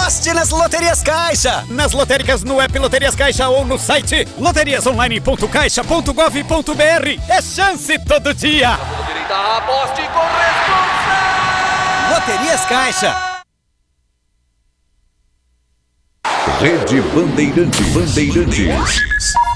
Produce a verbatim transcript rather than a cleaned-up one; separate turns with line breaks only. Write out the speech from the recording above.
Aposte nas Loterias Caixa!
Nas lotéricas no app Loterias Caixa ou no site loterias online ponto caixa ponto gov ponto br. É chance todo dia!
Aposte com responsa!
Loterias Caixa!
Rede Bandeirantes. Bandeirantes.